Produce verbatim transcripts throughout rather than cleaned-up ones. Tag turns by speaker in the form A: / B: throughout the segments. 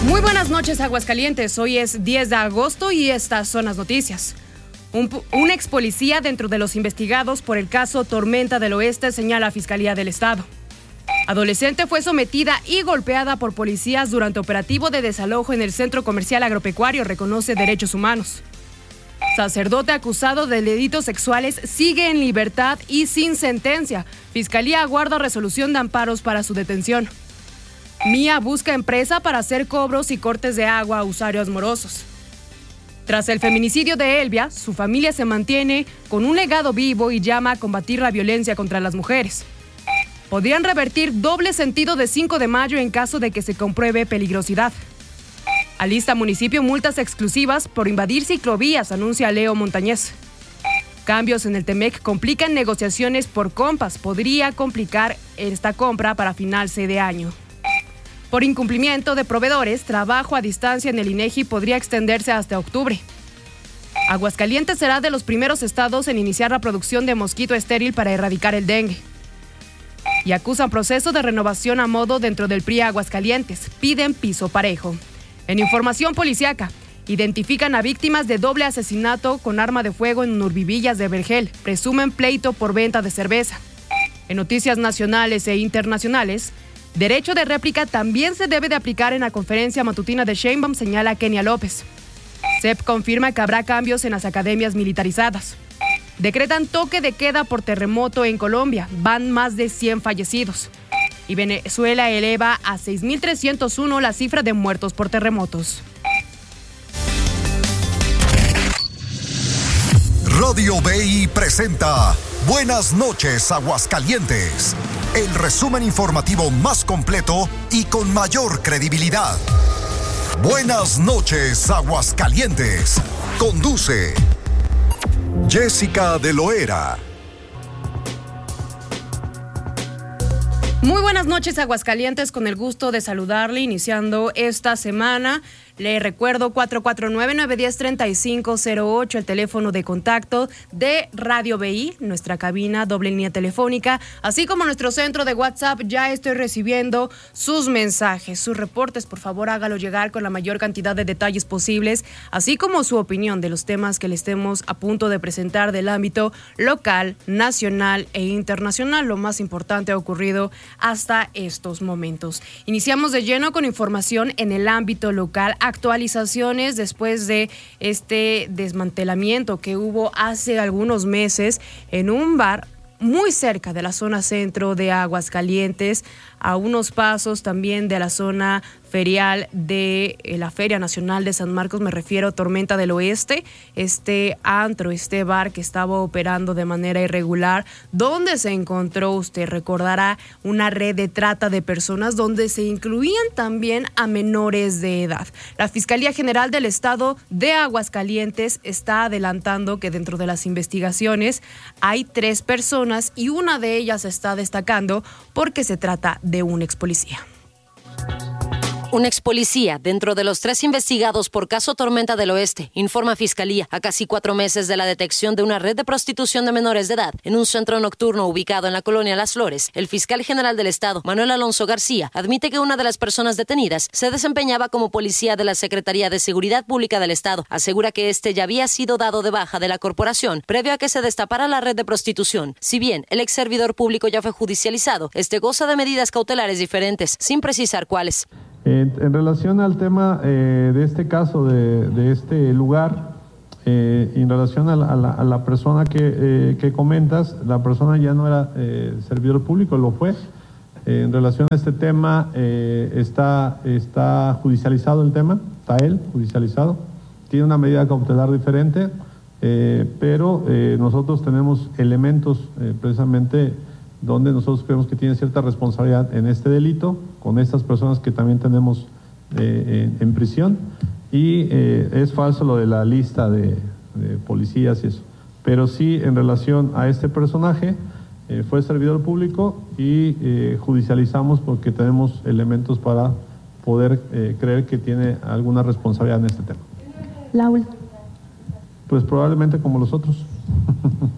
A: Muy buenas noches, Aguascalientes. Hoy es diez de agosto y estas son las noticias. Un, un ex policía dentro de los investigados por el caso Tormenta del Oeste, señala Fiscalía del Estado. Adolescente fue sometida y golpeada por policías durante operativo de desalojo en el Centro Comercial Agropecuario, reconoce Derechos Humanos. Sacerdote acusado de delitos sexuales sigue en libertad y sin sentencia. Fiscalía aguarda resolución de amparos para su detención. Mía busca empresa para hacer cobros y cortes de agua a usuarios morosos. Tras el feminicidio de Elvia, su familia se mantiene con un legado vivo y llama a combatir la violencia contra las mujeres. Podrían revertir doble sentido de cinco de mayo en caso de que se compruebe peligrosidad. Alista municipio multas exclusivas por invadir ciclovías, anuncia Leo Montañez. Cambios en el Temec complican negociaciones por compas. Podría complicar esta compra para finales de año. Por incumplimiento de proveedores, trabajo a distancia en el INEGI podría extenderse hasta octubre. Aguascalientes será de los primeros estados en iniciar la producción de mosquito estéril para erradicar el dengue. Y acusan proceso de renovación a modo dentro del P R I Aguascalientes. Piden piso parejo. En información policiaca, identifican a víctimas de doble asesinato con arma de fuego en Nurbivillas de Vergel. Presumen pleito por venta de cerveza. En noticias nacionales e internacionales, derecho de réplica también se debe de aplicar en la conferencia matutina de Sheinbaum, señala Kenia López. C E P confirma que habrá cambios en las academias militarizadas. Decretan toque de queda por terremoto en Colombia. Van más de cien fallecidos. Y Venezuela eleva a seis mil trescientos uno la cifra de muertos por terremotos.
B: Radio B I presenta Buenas noches, Aguascalientes. El resumen informativo más completo y con mayor credibilidad. Buenas noches, Aguascalientes. Conduce Jessica de Loera.
A: Muy buenas noches, Aguascalientes, con el gusto de saludarle iniciando esta semana. Le recuerdo cuatro cuatro nueve, nueve uno cero, tres cinco cero ocho, el teléfono de contacto de Radio B I, nuestra cabina, doble línea telefónica, así como nuestro centro de WhatsApp. Ya estoy recibiendo sus mensajes, sus reportes. Por favor, hágalo llegar con la mayor cantidad de detalles posibles, así como su opinión de los temas que le estemos a punto de presentar del ámbito local, nacional e internacional. Lo más importante ha ocurrido hasta estos momentos. Iniciamos de lleno con información en el ámbito local. Actualizaciones después de este desmantelamiento que hubo hace algunos meses en un bar muy cerca de la zona centro de Aguascalientes, a unos pasos también de la zona ferial de la Feria Nacional de San Marcos, me refiero a Tormenta del Oeste, este antro, este bar que estaba operando de manera irregular, donde se encontró, usted recordará, una red de trata de personas donde se incluían también a menores de edad. La Fiscalía General del Estado de Aguascalientes está adelantando que dentro de las investigaciones hay tres personas y una de ellas está destacando porque se trata de un ex policía.
C: Un ex policía dentro de los tres investigados por caso Tormenta del Oeste, informa Fiscalía, a casi cuatro meses de la detección de una red de prostitución de menores de edad en un centro nocturno ubicado en la colonia Las Flores. El fiscal general del Estado, Manuel Alonso García, admite que una de las personas detenidas se desempeñaba como policía de la Secretaría de Seguridad Pública del Estado. Asegura que este ya había sido dado de baja de la corporación previo a que se destapara la red de prostitución. Si bien el ex servidor público ya fue judicializado, este goza de medidas cautelares diferentes, sin precisar cuáles.
D: Eh, en relación al tema eh, de este caso, de, de este lugar, eh, en relación a la, a la, a la persona que, eh, que comentas, la persona ya no era eh, servidor público, lo fue. Eh, en relación a este tema, eh, está, está judicializado el tema, está él judicializado, tiene una medida cautelar diferente, eh, pero eh, nosotros tenemos elementos eh, precisamente donde nosotros creemos que tiene cierta responsabilidad en este delito, con estas personas que también tenemos eh, en, en prisión, y eh, es falso lo de la lista de, de policías y eso, pero sí en relación a este personaje, eh, fue servidor público y eh, judicializamos porque tenemos elementos para poder eh, creer que tiene alguna responsabilidad en este tema.
E: La última.
D: Pues probablemente como los otros.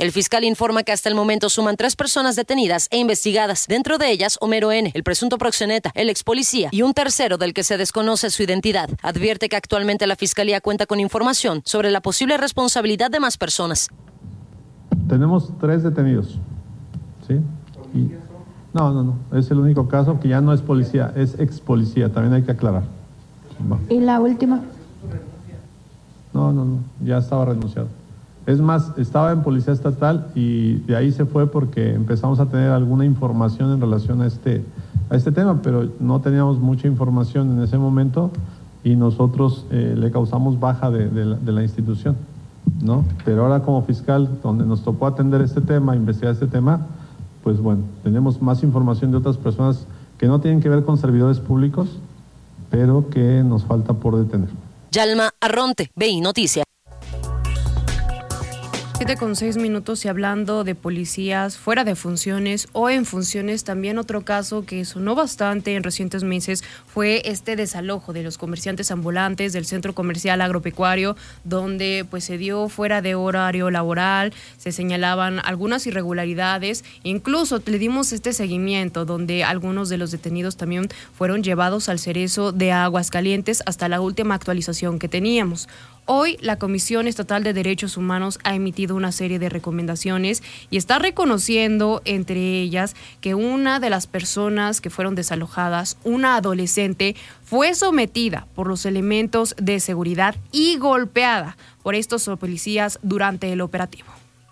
C: El fiscal informa que hasta el momento suman tres personas detenidas e investigadas, dentro de ellas Homero N., el presunto proxeneta, el ex policía y un tercero del que se desconoce su identidad. Advierte que actualmente la fiscalía cuenta con información sobre la posible responsabilidad de más personas.
D: Tenemos tres detenidos, ¿sí? Y, no, no, no, es el único caso que ya no es policía, es ex policía, también hay que aclarar. Va.
E: ¿Y la última?
D: No, no, no, ya estaba renunciado. Es más, estaba en Policía Estatal y de ahí se fue porque empezamos a tener alguna información en relación a este, a este tema, pero no teníamos mucha información en ese momento y nosotros eh, le causamos baja de, de, la, de la institución, ¿no? Pero ahora como fiscal, donde nos tocó atender este tema, investigar este tema, pues bueno, tenemos más información de otras personas que no tienen que ver con servidores públicos, pero que nos falta por detener.
C: Yalma Arronte, B I Noticias.
A: siete con seis minutos y hablando de policías fuera de funciones o en funciones, también otro caso que sonó bastante en recientes meses fue este desalojo de los comerciantes ambulantes del centro comercial agropecuario, donde pues se dio fuera de horario laboral, se señalaban algunas irregularidades, incluso le dimos este seguimiento donde algunos de los detenidos también fueron llevados al Cerezo de Aguascalientes hasta la última actualización que teníamos. Hoy, la Comisión Estatal de Derechos Humanos ha emitido una serie de recomendaciones y está reconociendo, entre ellas, que una de las personas que fueron desalojadas, una adolescente, fue sometida por los elementos de seguridad y golpeada por estos policías durante el operativo.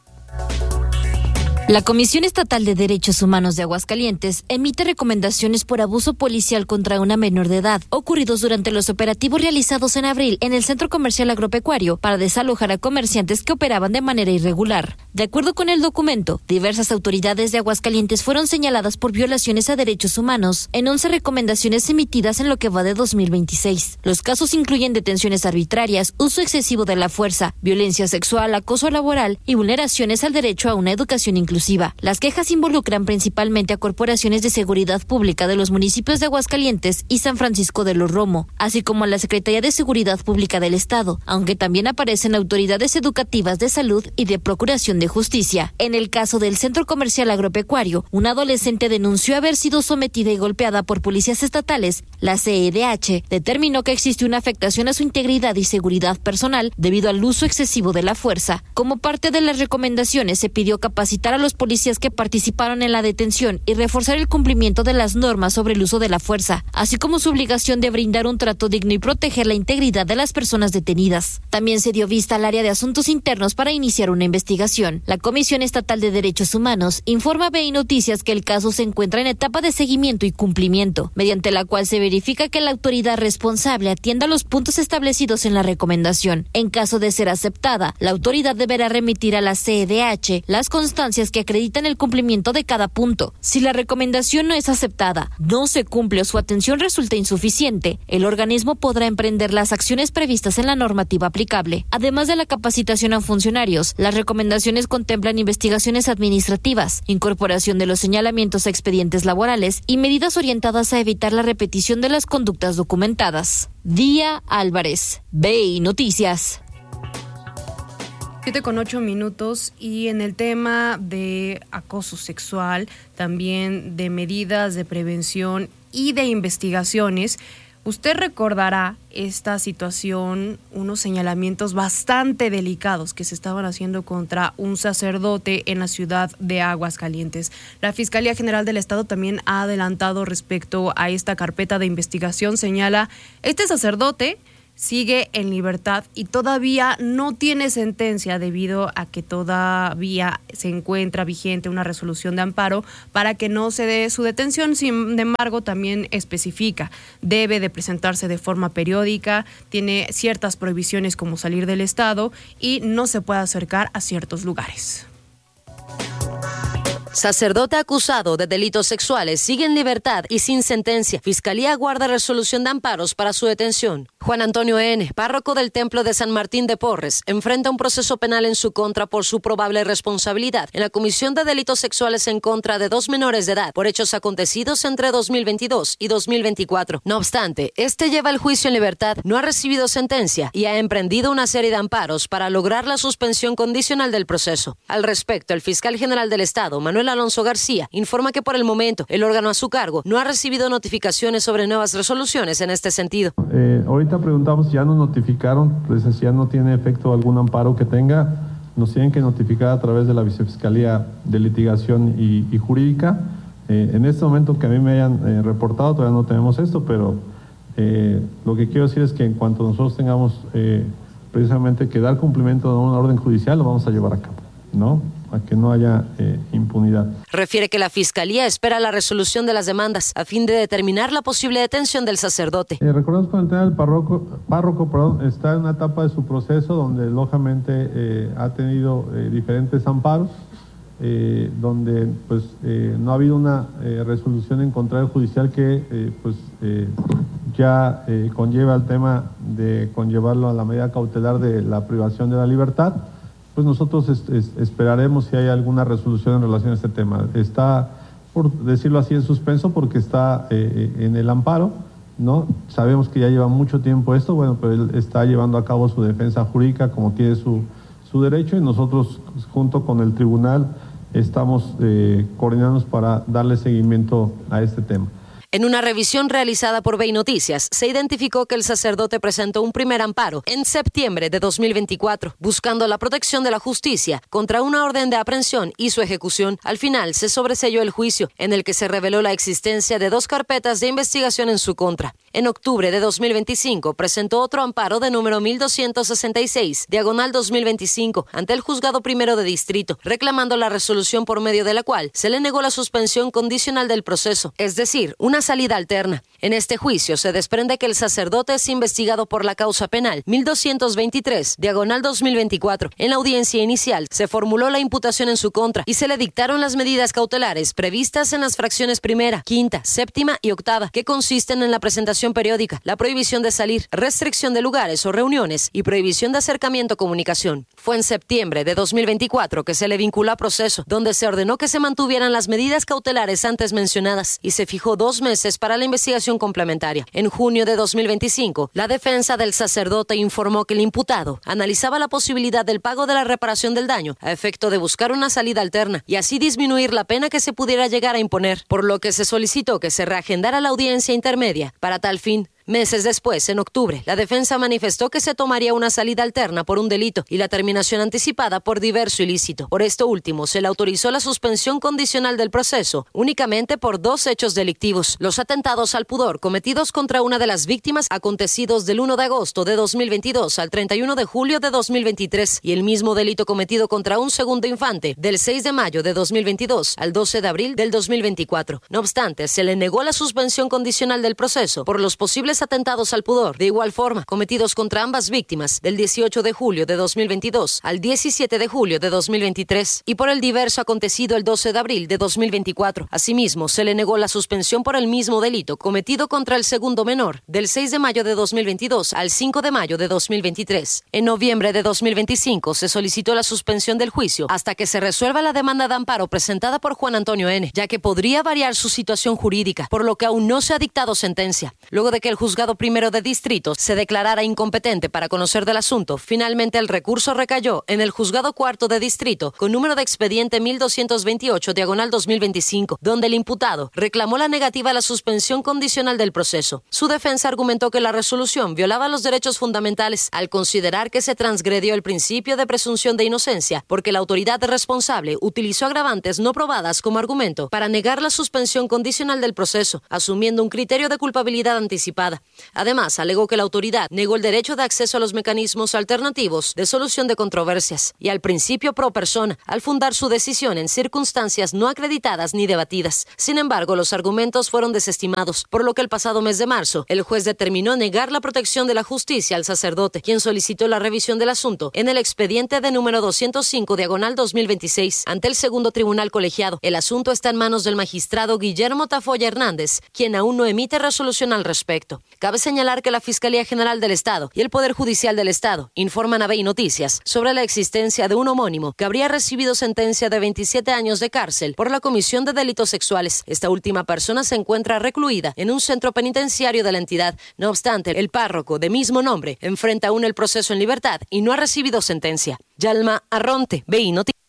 F: La Comisión Estatal de Derechos Humanos de Aguascalientes emite recomendaciones por abuso policial contra una menor de edad, ocurridos durante los operativos realizados en abril en el Centro Comercial Agropecuario para desalojar a comerciantes que operaban de manera irregular. De acuerdo con el documento, diversas autoridades de Aguascalientes fueron señaladas por violaciones a derechos humanos en once recomendaciones emitidas en lo que va de dos mil veintiséis. Los casos incluyen detenciones arbitrarias, uso excesivo de la fuerza, violencia sexual, acoso laboral y vulneraciones al derecho a una educación inclusiva. Las quejas involucran principalmente a corporaciones de seguridad pública de los municipios de Aguascalientes y San Francisco de los Romo, así como a la Secretaría de Seguridad Pública del Estado, aunque también aparecen autoridades educativas de salud y de procuración de justicia. En el caso del Centro Comercial Agropecuario, una adolescente denunció haber sido sometida y golpeada por policías estatales. La C E D H determinó que existe una afectación a su integridad y seguridad personal debido al uso excesivo de la fuerza. Como parte de las recomendaciones, se pidió capacitar a los policías que participaron en la detención y reforzar el cumplimiento de las normas sobre el uso de la fuerza, así como su obligación de brindar un trato digno y proteger la integridad de las personas detenidas. También se dio vista al área de asuntos internos para iniciar una investigación. La Comisión Estatal de Derechos Humanos informa a B I Noticias que el caso se encuentra en etapa de seguimiento y cumplimiento, mediante la cual se verifica que la autoridad responsable atienda los puntos establecidos en la recomendación. En caso de ser aceptada, la autoridad deberá remitir a la C E D H las constancias que acreditan el cumplimiento de cada punto. Si la recomendación no es aceptada, no se cumple o su atención resulta insuficiente, el organismo podrá emprender las acciones previstas en la normativa aplicable. Además de la capacitación a funcionarios, las recomendaciones contemplan investigaciones administrativas, incorporación de los señalamientos a expedientes laborales y medidas orientadas a evitar la repetición de las conductas documentadas. Día Álvarez, B I Noticias.
A: siete con ocho minutos y en el tema de acoso sexual, también de medidas de prevención y de investigaciones, usted recordará esta situación, unos señalamientos bastante delicados que se estaban haciendo contra un sacerdote en la ciudad de Aguascalientes. La Fiscalía General del Estado también ha adelantado respecto a esta carpeta de investigación, señala, este sacerdote sigue en libertad y todavía no tiene sentencia debido a que todavía se encuentra vigente una resolución de amparo para que no se dé su detención. Sin embargo, también especifica, debe de presentarse de forma periódica, tiene ciertas prohibiciones como salir del estado y no se puede acercar a ciertos lugares.
C: Sacerdote acusado de delitos sexuales sigue en libertad y sin sentencia. Fiscalía aguarda resolución de amparos para su detención. Juan Antonio N., párroco del Templo de San Martín de Porres, enfrenta un proceso penal en su contra por su probable responsabilidad en la comisión de delitos sexuales en contra de dos menores de edad por hechos acontecidos entre dos mil veintidós y dos mil veinticuatro. No obstante, este lleva el juicio en libertad, no ha recibido sentencia y ha emprendido una serie de amparos para lograr la suspensión condicional del proceso. Al respecto, el fiscal general del Estado, Manuel Alonso García, informa que por el momento el órgano a su cargo no ha recibido notificaciones sobre nuevas resoluciones en este sentido.
D: Eh, ahorita preguntamos si ya nos notificaron, pues si ya no tiene efecto algún amparo que tenga, nos tienen que notificar a través de la Vicefiscalía de Litigación y, y Jurídica. Eh, en este momento que a mí me hayan eh, reportado, todavía no tenemos esto, pero eh, lo que quiero decir es que en cuanto nosotros tengamos eh, precisamente que dar cumplimiento a una orden judicial, lo vamos a llevar a cabo, ¿no? A que no haya eh, impunidad.
C: Refiere que la Fiscalía espera la resolución de las demandas a fin de determinar la posible detención del sacerdote.
D: Eh, recordemos que el tema del párroco, párroco perdón, está en una etapa de su proceso donde lógicamente eh, ha tenido eh, diferentes amparos, eh, donde pues eh, no ha habido una eh, resolución en contrario judicial que eh, pues eh, ya eh, conlleva el tema de conllevarlo a la medida cautelar de la privación de la libertad. Pues nosotros es, es, esperaremos si hay alguna resolución en relación a este tema. Está, por decirlo así, en suspenso porque está eh, en el amparo, ¿no? Sabemos que ya lleva mucho tiempo esto, bueno, pero él está llevando a cabo su defensa jurídica como tiene su, su derecho y nosotros junto con el tribunal estamos eh, coordinándonos para darle seguimiento a este tema.
C: En una revisión realizada por Bey Noticias, se identificó que el sacerdote presentó un primer amparo en septiembre de dos mil veinticuatro, buscando la protección de la justicia contra una orden de aprehensión y su ejecución. Al final, se sobreseyó el juicio, en el que se reveló la existencia de dos carpetas de investigación en su contra. En octubre de dos mil veinticinco, presentó otro amparo de número mil doscientos sesenta y seis, diagonal dos mil veinticinco, ante el Juzgado Primero de Distrito, reclamando la resolución por medio de la cual se le negó la suspensión condicional del proceso, es decir, una salida alterna. En este juicio se desprende que el sacerdote es investigado por la causa penal mil doscientos veintitrés, diagonal dos mil veinticuatro. En la audiencia inicial se formuló la imputación en su contra y se le dictaron las medidas cautelares previstas en las fracciones primera, quinta, séptima y octava, que consisten en la presentación periódica, la prohibición de salir, restricción de lugares o reuniones y prohibición de acercamiento o comunicación. Fue en septiembre de dos mil veinticuatro que se le vinculó a proceso, donde se ordenó que se mantuvieran las medidas cautelares antes mencionadas y se fijó dos meses para la investigación complementaria. En junio de dos mil veinticinco, la defensa del sacerdote informó que el imputado analizaba la posibilidad del pago de la reparación del daño a efecto de buscar una salida alterna y así disminuir la pena que se pudiera llegar a imponer, por lo que se solicitó que se reagendara la audiencia intermedia para tal fin. Meses después, en octubre, la defensa manifestó que se tomaría una salida alterna por un delito y la terminación anticipada por diverso ilícito. Por esto último, se le autorizó la suspensión condicional del proceso únicamente por dos hechos delictivos: los atentados al pudor cometidos contra una de las víctimas acontecidos del primero de agosto de dos mil veintidós al treinta y uno de julio de dos mil veintitrés y el mismo delito cometido contra un segundo infante del seis de mayo de dos mil veintidós al doce de abril del dos mil veinticuatro. No obstante, se le negó la suspensión condicional del proceso por los posibles atentados al pudor, de igual forma, cometidos contra ambas víctimas del dieciocho de julio de dos mil veintidós al diecisiete de julio de dos mil veintitrés y por el diverso acontecido el doce de abril de dos mil veinticuatro. Asimismo, se le negó la suspensión por el mismo delito cometido contra el segundo menor del seis de mayo de dos mil veintidós al cinco de mayo de dos mil veintitrés. En noviembre de dos mil veinticinco se solicitó la suspensión del juicio hasta que se resuelva la demanda de amparo presentada por Juan Antonio N., ya que podría variar su situación jurídica, por lo que aún no se ha dictado sentencia. Luego de que el Juzgado Primero de Distrito se declarara incompetente para conocer del asunto, finalmente el recurso recayó en el Juzgado Cuarto de Distrito con número de expediente mil doscientos veintiocho, diagonal dos mil veinticinco, donde el imputado reclamó la negativa a la suspensión condicional del proceso. Su defensa argumentó que la resolución violaba los derechos fundamentales al considerar que se transgredió el principio de presunción de inocencia porque la autoridad responsable utilizó agravantes no probadas como argumento para negar la suspensión condicional del proceso, asumiendo un criterio de culpabilidad anticipada. pasada. Además, alegó que la autoridad negó el derecho de acceso a los mecanismos alternativos de solución de controversias y al principio pro persona, al fundar su decisión en circunstancias no acreditadas ni debatidas. Sin embargo, los argumentos fueron desestimados, por lo que el pasado mes de marzo, el juez determinó negar la protección de la justicia al sacerdote, quien solicitó la revisión del asunto en el expediente de número doscientos cinco diagonal dos mil veintiséis ante el segundo tribunal colegiado. El asunto está en manos del magistrado Guillermo Tafoya Hernández, quien aún no emite resolución al respecto. Cabe señalar que la Fiscalía General del Estado y el Poder Judicial del Estado informan a B I Noticias sobre la existencia de un homónimo que habría recibido sentencia de veintisiete años de cárcel por la comisión de delitos sexuales. Esta última persona se encuentra recluida en un centro penitenciario de la entidad. No obstante, el párroco de mismo nombre enfrenta aún el proceso en libertad y no ha recibido sentencia. Yalma Arronte, B I Noticias.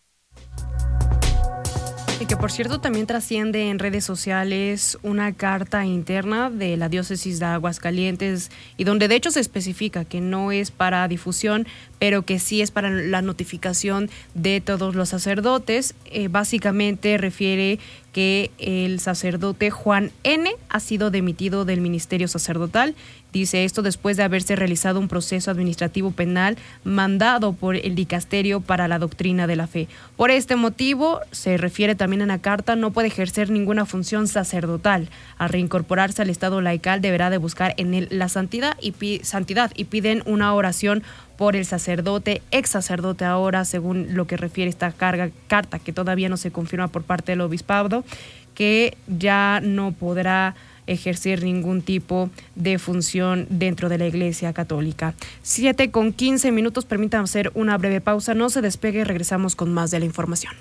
A: Y que por cierto también trasciende en redes sociales una carta interna de la diócesis de Aguascalientes y donde de hecho se especifica que no es para difusión, pero que sí es para la notificación de todos los sacerdotes. Eh, básicamente refiere que el sacerdote Juan N. ha sido dimitido del ministerio sacerdotal. Dice esto después de haberse realizado un proceso administrativo penal mandado por el Dicasterio para la Doctrina de la Fe. Por este motivo, se refiere también en la carta, no puede ejercer ninguna función sacerdotal. Al reincorporarse al Estado laical deberá de buscar en él la santidad y, pi- santidad y piden una oración por el sacerdote, ex sacerdote ahora, según lo que refiere esta carga, carta que todavía no se confirma por parte del obispado, que ya no podrá ejercer ningún tipo de función dentro de la Iglesia Católica. Siete con quince minutos, permítanme hacer una breve pausa, no se despegue, regresamos con más de la información.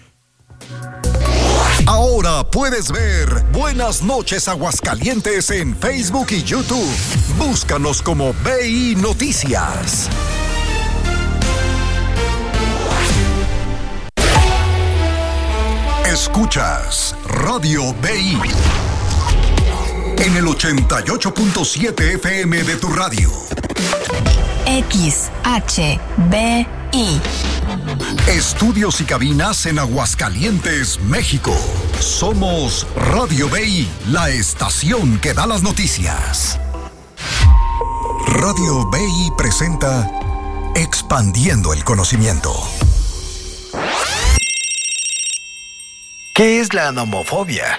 B: Ahora puedes ver Buenas noches Aguascalientes en Facebook y YouTube. Búscanos como B I Noticias. Escuchas Radio B I en el ochenta y ocho punto siete F M de tu radio.
E: X H B I.
B: Estudios y cabinas en Aguascalientes, México. Somos Radio B I, la estación que da las noticias. Radio B I presenta Expandiendo el Conocimiento.
G: ¿Qué es la nomofobia?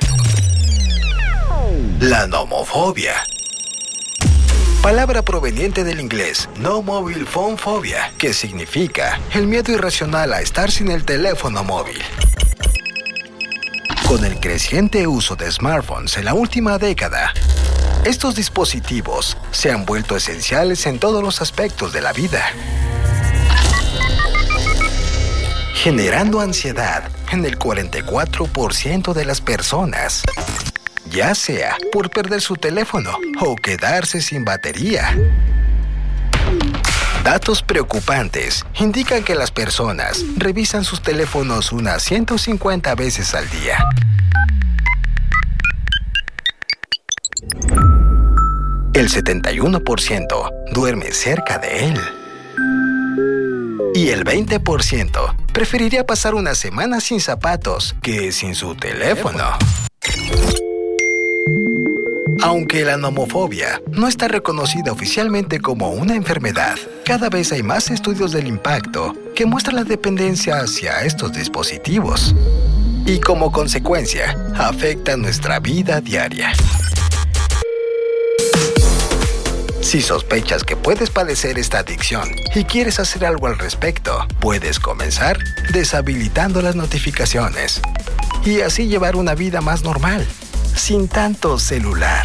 G: La nomofobia. Palabra proveniente del inglés no mobile phone phobia, que significa el miedo irracional a estar sin el teléfono móvil. Con el creciente uso de smartphones en la última década, estos dispositivos se han vuelto esenciales en todos los aspectos de la vida, generando ansiedad en el cuarenta y cuatro por ciento de las personas, ya sea por perder su teléfono o quedarse sin batería. Datos preocupantes indican que las personas revisan sus teléfonos unas ciento cincuenta veces al día. El setenta y uno por ciento duerme cerca de él. Y el veinte por ciento preferiría pasar una semana sin zapatos que sin su teléfono. Aunque la nomofobia no está reconocida oficialmente como una enfermedad, cada vez hay más estudios del impacto que muestran la dependencia hacia estos dispositivos y como consecuencia afecta nuestra vida diaria. Si sospechas que puedes padecer esta adicción y quieres hacer algo al respecto, puedes comenzar deshabilitando las notificaciones y así llevar una vida más normal, sin tanto celular.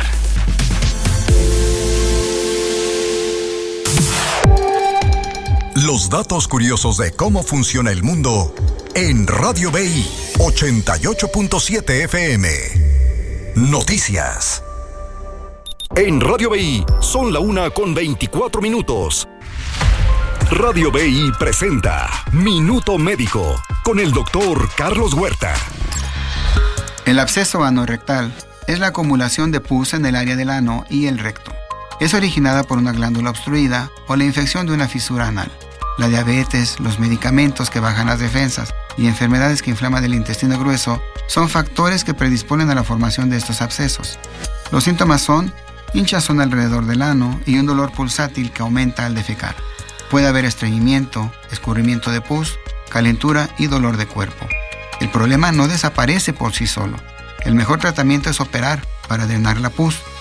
B: Los datos curiosos de cómo funciona el mundo en Radio B I ochenta y ocho punto siete F M. Noticias. En Radio B I son la una con veinticuatro minutos. Radio B I presenta Minuto Médico con el doctor Carlos Huerta.
H: El absceso anorrectal es la acumulación de pus en el área del ano y el recto. Es originada por una glándula obstruida o la infección de una fisura anal. La diabetes, los medicamentos que bajan las defensas y enfermedades que inflaman el intestino grueso son factores que predisponen a la formación de estos abscesos. Los síntomas son hinchazón alrededor del ano y un dolor pulsátil que aumenta al defecar. Puede haber estreñimiento, escurrimiento de pus, calentura y dolor de cuerpo. El problema no desaparece por sí solo. El mejor tratamiento es operar para drenar la pus,